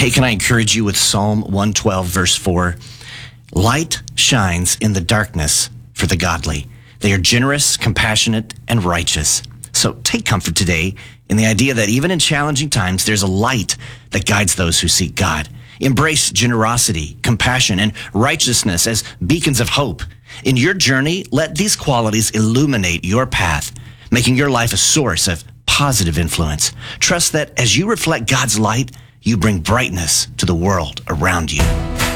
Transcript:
Hey, can I encourage you with Psalm 112, verse 4? Light shines in the darkness for the godly. They are generous, compassionate, and righteous. So take comfort today in the idea that even in challenging times, there's a light that guides those who seek God. Embrace generosity, compassion, and righteousness as beacons of hope. In your journey, let these qualities illuminate your path, making your life a source of positive influence. Trust that as you reflect God's light, you bring brightness to the world around you.